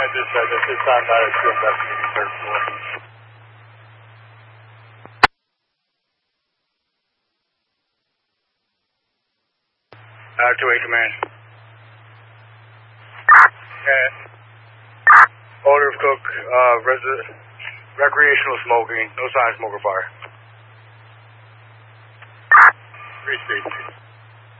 Dispatch, at this time, not at 2 investigating third floor. To 8 command. Odor of cook, recreational smoking, no sign of smoke or fire. 3 speed.